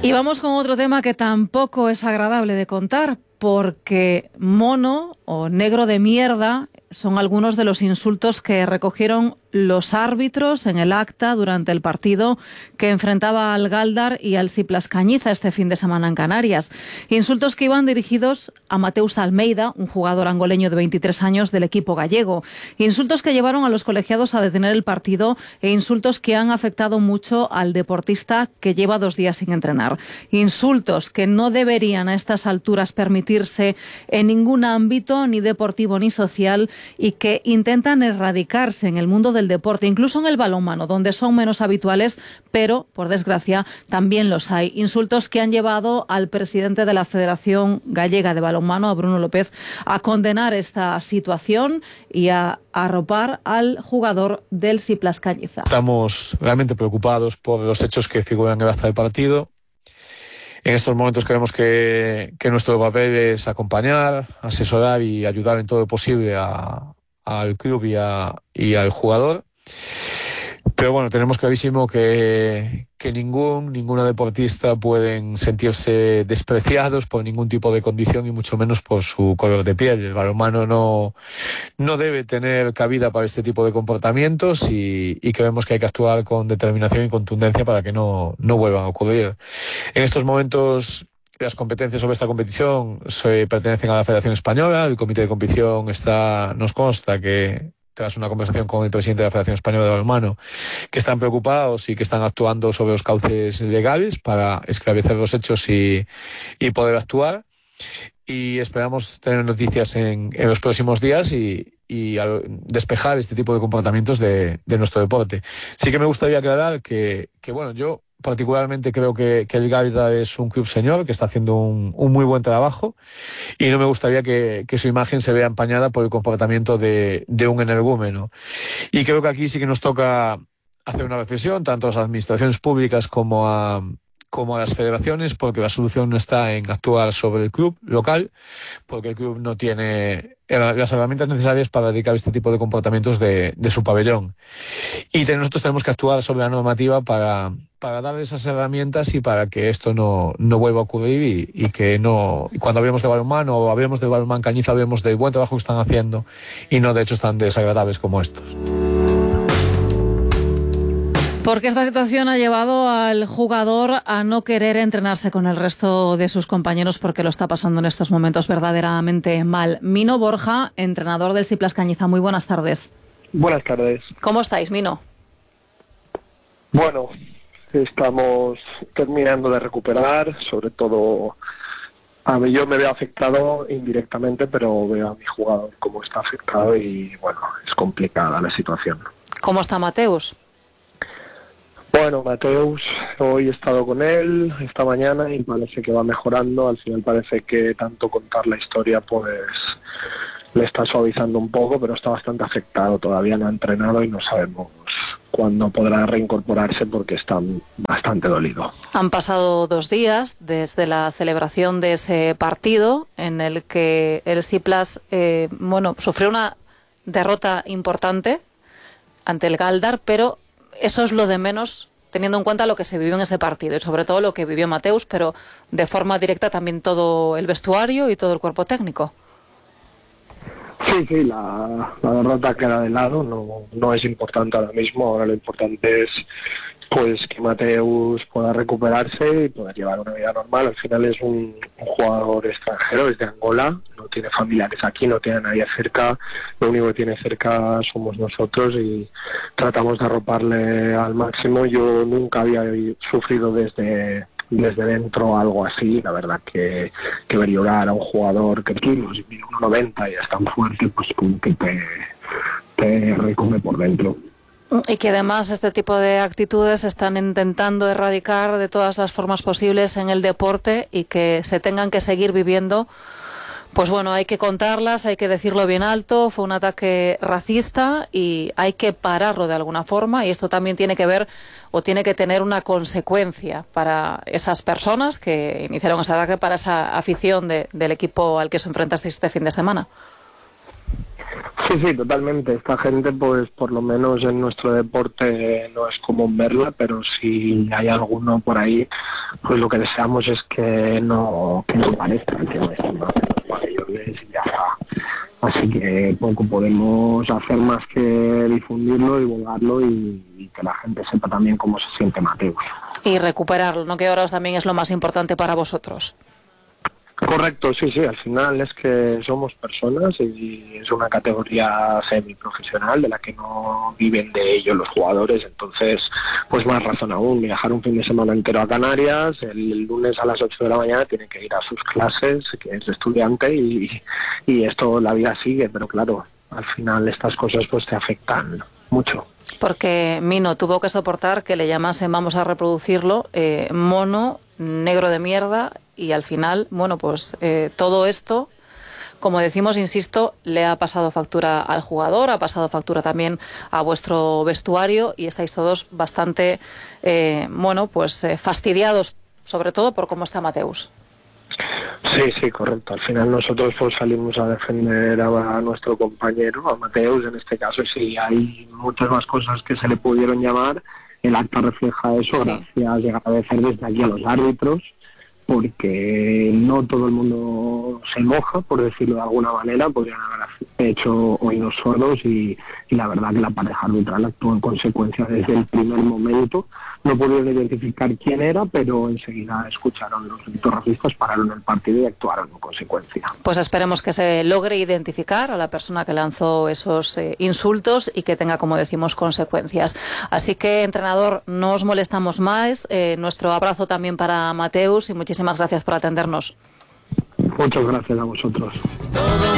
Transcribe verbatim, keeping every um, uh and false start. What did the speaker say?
Y vamos con otro tema que tampoco es agradable de contar, porque mono o negro de mierda son algunos de los insultos que recogieron los árbitros en el acta durante el partido que enfrentaba al Gáldar y al Siplas Cañiza este fin de semana en Canarias. Insultos que iban dirigidos a Mateus Almeida, un jugador angoleño de veintitrés años del equipo gallego. Insultos que llevaron a los colegiados a detener el partido e insultos que han afectado mucho al deportista que lleva dos días sin entrenar. Insultos que no deberían a estas alturas permitirse en ningún ámbito, ni deportivo ni social, y que intentan erradicarse en el mundo del deporte, incluso en el balonmano, donde son menos habituales, pero, por desgracia, también los hay. Insultos que han llevado al presidente de la Federación Gallega de Balonmano, a Bruno López, a condenar esta situación y a arropar al jugador del Siplas Cañiza. Estamos realmente preocupados por los hechos que figuran en el acta del partido. En estos momentos creemos que, que nuestro papel es acompañar, asesorar y ayudar en todo lo posible a, al club y, a, y al jugador. Pero bueno, tenemos clarísimo que, que ningún, ninguna deportista pueden sentirse despreciados por ningún tipo de condición y mucho menos por su color de piel. El balonmano no, no debe tener cabida para este tipo de comportamientos y, y creemos que hay que actuar con determinación y contundencia para que no, no vuelvan a ocurrir. En estos momentos las competencias sobre esta competición se pertenecen a la Federación Española. El comité de competición está, nos consta que tras una conversación con el presidente de la Federación Española de Balonmano, que están preocupados y que están actuando sobre los cauces legales para esclarecer los hechos y, y poder actuar. Y esperamos tener noticias en, en los próximos días y, y despejar este tipo de comportamientos de, de nuestro deporte. Sí que me gustaría aclarar que, que bueno, yo particularmente creo que, que el Gáldar es un club señor que está haciendo un, un muy buen trabajo y no me gustaría que, que su imagen se vea empañada por el comportamiento de, de un energúmeno. Y creo que aquí sí que nos toca hacer una reflexión, tanto a las administraciones públicas como a, como a las federaciones, porque la solución no está en actuar sobre el club local, porque el club no tiene las herramientas necesarias para erradicar este tipo de comportamientos de, de su pabellón. Y nosotros tenemos que actuar sobre la normativa para, para dar esas herramientas y para que esto no, no vuelva a ocurrir y, y que no, y cuando hablemos de balonmano o hablemos de balonmano Cañiza, hablemos del buen trabajo que están haciendo y no de hechos tan desagradables como estos. Porque esta situación ha llevado al jugador a no querer entrenarse con el resto de sus compañeros porque lo está pasando en estos momentos verdaderamente mal. Mino Borja, entrenador del Siplas Cañiza, muy buenas tardes. Buenas tardes. ¿Cómo estáis, Mino? Bueno, estamos terminando de recuperar, sobre todo a mí yo me veo afectado indirectamente, pero veo a mi jugador cómo está afectado y bueno, es complicada la situación. ¿Cómo está Mateus? Bueno, Mateus, hoy he estado con él esta mañana y parece que va mejorando. Al final parece que tanto contar la historia pues le está suavizando un poco, pero está bastante afectado. Todavía no ha entrenado y no sabemos cuándo podrá reincorporarse porque está bastante dolido. Han pasado dos días desde la celebración de ese partido en el que el Siplas eh, bueno, sufrió una derrota importante ante el Gáldar, pero eso es lo de menos, teniendo en cuenta lo que se vivió en ese partido y sobre todo lo que vivió Mateus, pero de forma directa también todo el vestuario y todo el cuerpo técnico. Sí, sí, la, la derrota queda de lado, no, no es importante ahora mismo. Ahora lo importante es pues que Mateus pueda recuperarse y poder llevar una vida normal. Al final es un, un jugador extranjero, es de Angola, no tiene familiares aquí, no tiene a nadie cerca, lo único que tiene cerca somos nosotros y tratamos de arroparle al máximo. Yo nunca había sufrido desde desde dentro algo así, la verdad que, que ver llorar a un jugador que tiene uno noventa y es tan fuerte, pues como que te, te recome por dentro. Y que además este tipo de actitudes se están intentando erradicar de todas las formas posibles en el deporte y que se tengan que seguir viviendo. Pues bueno, hay que contarlas, hay que decirlo bien alto, fue un ataque racista y hay que pararlo de alguna forma y esto también tiene que ver o tiene que tener una consecuencia para esas personas que iniciaron ese ataque, para esa afición de, del equipo al que os enfrentasteis este fin de semana. Sí, sí, totalmente. Esta gente, pues por lo menos en nuestro deporte no es común verla, pero si hay alguno por ahí pues lo que deseamos es que no, que no parezca que no estén más en los pabellones y ya está. Así que poco podemos hacer más que difundirlo, divulgarlo y, y que la gente sepa también cómo se siente Mateus. Y recuperarlo, ¿no? Que ahora también es lo más importante para vosotros. Correcto, sí, sí, al final es que somos personas y es una categoría semiprofesional de la que no viven de ello los jugadores, entonces pues más razón aún, viajar un fin de semana entero a Canarias, el lunes a las ocho de la mañana tiene que ir a sus clases, que es estudiante y, y esto, la vida sigue, pero claro, al final estas cosas pues te afectan mucho. Porque Mino tuvo que soportar que le llamasen, vamos a reproducirlo, eh, mono, negro de mierda, y al final, bueno, pues eh, todo esto, como decimos, insisto, le ha pasado factura al jugador, ha pasado factura también a vuestro vestuario y estáis todos bastante, eh, bueno, pues eh, fastidiados, sobre todo por cómo está Mateus. Sí, sí, correcto. Al final nosotros pues salimos a defender a nuestro compañero, a Mateus en este caso, y sí, hay muchas más cosas que se le pudieron llamar. El acta refleja eso, sí. Gracias y agradecer desde aquí a los árbitros, porque no todo el mundo se moja, por decirlo de alguna manera, podrían haber hecho oídos sordos y, y la verdad que la pareja arbitral actuó en consecuencia desde el primer momento. No pudieron identificar quién era, pero enseguida escucharon los gritos racistas, pararon el partido y actuaron en consecuencia. Pues esperemos que se logre identificar a la persona que lanzó esos eh, insultos y que tenga, como decimos, consecuencias. Así que, entrenador, no os molestamos más. Eh, nuestro abrazo también para Mateus y muchísimas gracias por atendernos. Muchas gracias a vosotros.